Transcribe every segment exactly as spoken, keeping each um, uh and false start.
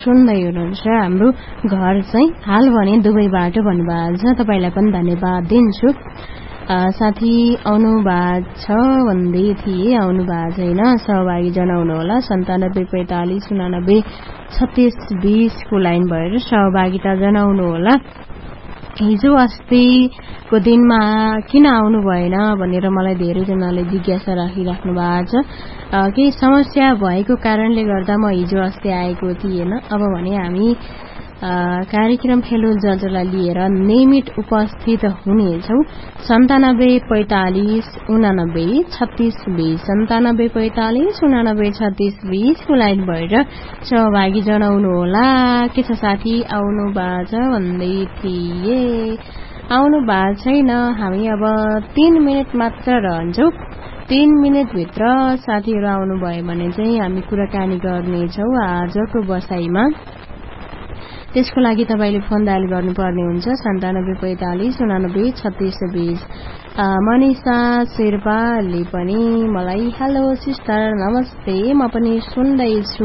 सुन्दै हुनुहुन्छ हाम्रो घर चाहिँ हाल भने दुबईबाट भन्नुभएको छ। तपाईलाई पनि धन्यवाद दिन्छु। साथी आउनु भएको छ भन्दै थिए, आउनु भएको छैन, सहभागी जनाउनुहोला। सन्तानब्बे पैंतालिस उनानब्बे छत्तीस बीसको लाइन भएर सहभागिता जनाउनुहोला। हिजो अस्तिको दिनमा किन आउनु भएन भनेर मलाई धेरैजनाले जिज्ञासा राखिराख्नु भएको छ। केही समस्या भएको कारणले गर्दा म हिजो अस्ति आएको थिएन। अब भने हामी कार्यक्रम फेलो जजलाई लिएर नियमित उपस्थित हुनेछौ। सन्तानब्बे पैंतालिस उनानब्बे छत्तीस बीस सन्तानब्बे पैंतालिस उनानब्बे छत्तीस बीसको लाइन भएर सहभागी जनाउनुहोला। के छ साथी आउनु भएको छ भन्दै थिए, आउनु भएको छैन। हामी अब तीन मिनट मात्र रहन्छौ। तीन मिनटभित्र साथीहरू आउनुभयो भने चाहिँ हामी कुराकानी गर्नेछौ आजको बसाईमा। त्यसको लागि तपाईले फोन डायल गर्नुपर्ने हुन्छ सन्तानब्बे पैंतालिस उनानब्बे छत्तीस बीस। मनिषा शेर्पाले पनि मलाई हेलो सिस्टर नमस्ते, म पनि सुन्दैछु।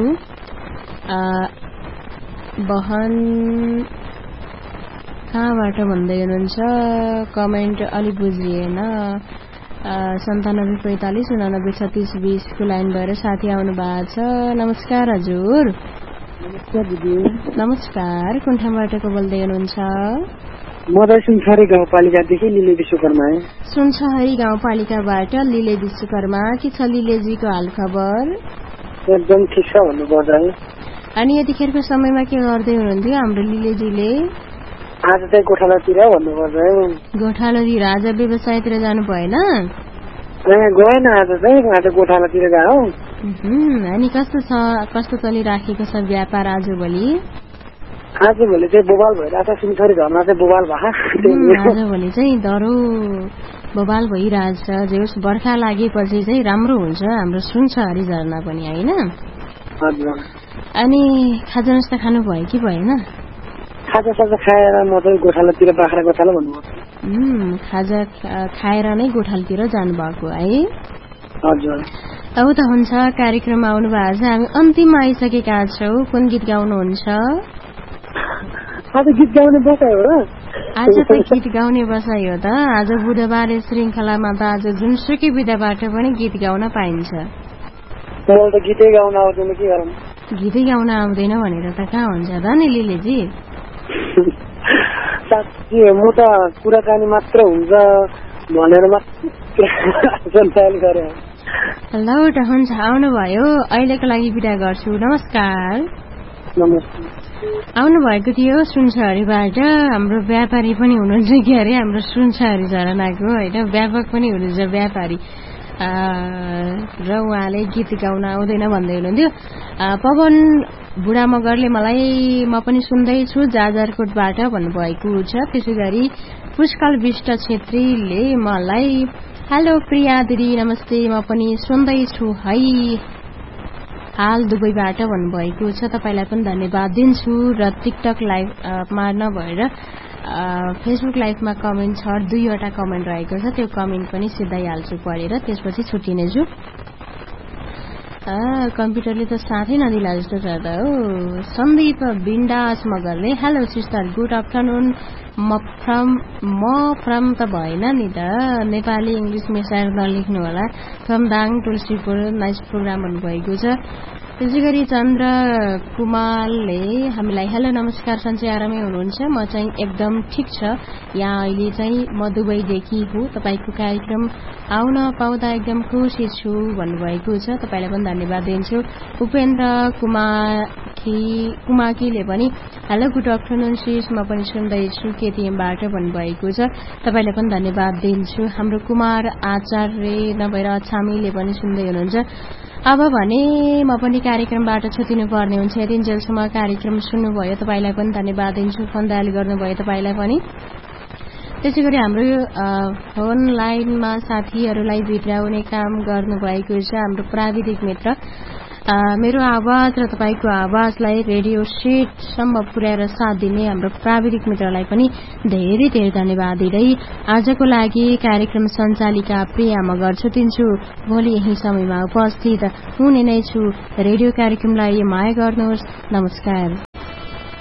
बहन कहाँबाट भन्दै हुनुहुन्छ, कमेन्ट अलि बुझिएन। सन्तानब्बे पैंतालिस उनानब्बे छत्तीस बीसको लाइन भएर साथी आउनु भएको छ। नमस्कार हजुर। नमस्कार दिदी। नमस्कार, कुन ठाउँबाट को बोल्दै हुनुहुन्छ? म त सुनसरी गाउँपालिकादेखि लिले विश्वकर्मा। सुनसरी गाउँपालिकाबाट लिले विश्वकर्मा। के छ लिलेजीको हाल खबर? एकदम ठिक छ भन्नुपर्छ है। अनि यतिखेरको समयमा के गर्दै हुनुहुन्थ्यो हाम्रो लिलेजीले? आज चाहिँ गोठालातिर भन्नुपर्छ है। गोठालातिर आज व्यवसायतिर जानु भएन? गएन, आज चाहिँ आज गोठालातिर गयो। अनि कस्तो छ, कस्तो चलिराखेको छ व्यापार आजभोलि? आजभोलि चाहिँ बोबाल भइरहेको छ, सुनसरी घरमा चाहिँ बोबाल भएको। आजभोलि चाहिँ दह्रो बोबाल भइरहेछ। जे होस् बर्खा लागेपछि चाहिँ राम्रो हुन्छ हाम्रो सुनसरी झरना पनि होइन? हजुर। अनि खाजा नास्ता खानु भयो कि भएन? खाजा साजा खाएर म चाहिँ गोठालातिर बाख्रा गोठाला भन्नुपर्छ। खाजा खाएर नै गोठालातिर जानुभएको है? हजुर। अब त हुन्छ, कार्यक्रममा आउनु भएको छ। हामी अन्तिममा आइसकेका छौँ। कुन गीत गाउनुहुन्छ? आज गीत गाउने बसाइ हो र? आज त गीत गाउने बसाइ हो त। आज बुधबार श्रृङ्खलामा त आज जुनसुकै विधाबाट पनि गीत गाउन पाइन्छ। मलाई त गीतै गाउन आउँदैन, के गरौँ? गीतै गाउन आउँदैन भनेर त कहाँ हुन्छ त नि लिलेजी? साँच्ची म त कुराकानी मात्र हुन्छ भनेर मात्र गरे। ल त हुन्छ, आउनुभयो। अहिलेको लागि बिदा गर्छु। नमस्कार। नमस्ते। आउनु भएको थियो सुनसरीबाट। हाम्रो व्यापारी पनि हुनुहुन्छ के अरे हाम्रो सुनसरी झरनाको होइन, व्यापक पनि हुनुहुन्छ व्यापारी। र उहाँले गीत गाउन आउँदैन भन्दै हुनुहुन्थ्यो। पवन बुढा मगरले मलाई म पनि सुन्दैछु जाजरकोटबाट भन्नुभएको छ। त्यसै गरी पुष्कल विष्ट छेत्रीले मलाई हेलो प्रिया दिदी नमस्ते, म पनि सुन्दैछु है हाल दुबईबाट भन्नुभएको छ। तपाईँलाई पनि धन्यवाद दिन्छु। र टिकटक लाइभमा नभएर फेसबुक लाइभमा कमेन्ट छ, दुईवटा कमेन्ट रहेको छ, त्यो कमेन्ट पनि सिधाइहाल्छु पढेर, त्यसपछि छुट्टिनेछु। कम्प्युटरले त साथै नदिला जस्तो छ त हो। सन्दीप बिन्दास मगरले हेलो सिस्टर गुड आफ्टरनुन, म फ्रम म फ्रम त भएन नि त, नेपाली इङ्ग्लिस मिसाएर नलेख्नु होला। From Dang Tulsipur, nice program भन्नुभएको छ। त्यसै गरी चन्द्र कुमारले हामीलाई हेलो नमस्कार, सन्चै आरामै हुनुहुन्छ? म चाहिँ एकदम ठिक छ, यहाँ अहिले चाहिँ म दुबईदेखि हो, तपाईँको कार्यक्रम आउन पाउँदा एकदम खुसी छु भन्नुभएको छ। तपाईँलाई पनि धन्यवाद दिन्छु। उपेन्द्र कुमाकी कुमाकीले पनि हेलो गुड आफ्टरनुन सिस, म पनि सुन्दैछु केटिएमबाट भन्नुभएको छ। तपाईँलाई पनि धन्यवाद दिन्छु। हाम्रो कुमार आचार्य नभएर छामीले पनि सुन्दै हुनुहुन्छ। अब भने म पनि कार्यक्रमबाट छुटिनु पर्ने हुन्छ। यति जेलसम्म कार्यक्रम सुन्नुभयो तपाईँलाई पनि धन्यवाद दिन्छु। फोन डायल गर्नुभयो तपाईँलाई पनि। त्यसै गरी हाम्रो फोन लाइनमा साथीहरूलाई भित्राउने काम गर्नुभएको छ हाम्रो प्राविधिक मित्र। मेरो आवाज र तपाईँको आवाजलाई रेडियो सेटसम्म पुर्याएर साथ दिने हाम्रो प्राविधिक मित्रलाई पनि धेरै धेरै धन्यवाद दिँदै आजको लागि कार्यक्रम सञ्चालिका प्रिया मगर छुटिन्छु। भोलि यही समयमा उपस्थित हुने नै छु। रेडियो कार्यक्रमलाई माया गर्नुहोस्। नमस्कार।